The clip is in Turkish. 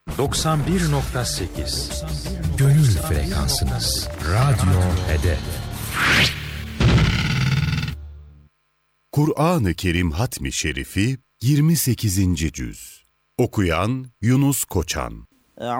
91.8 Gönül frekansınız. Radyo Hedef. Kur'an-ı Kerim Hatmi Şerifi 28. Cüz. Okuyan Yunus Koçan.